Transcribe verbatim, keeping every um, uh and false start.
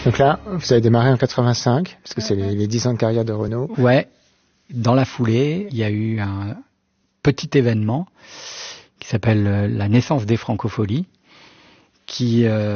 Donc là, vous avez démarré en quatre-vingt-cinq, parce que c'est les, les dix ans de carrière de Renault. Ouais. Dans la foulée, il y a eu un petit événement qui s'appelle la naissance des Francopholies, qui... Euh,